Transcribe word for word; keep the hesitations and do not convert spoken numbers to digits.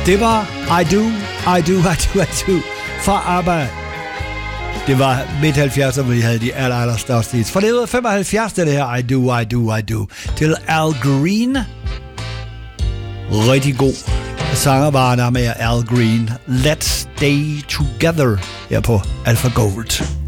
Det var I Do, I Do, I Do, I Do fra ABBA. Det var midt halvfjerdserne, hvor de havde de aller, aller største hits. Fra nitten femoghalvfjerds er det her I Do, I Do, I Do til Al Green. Rigtig god sanger var der med Al Green. Let's Stay Together her på Alpha Gold.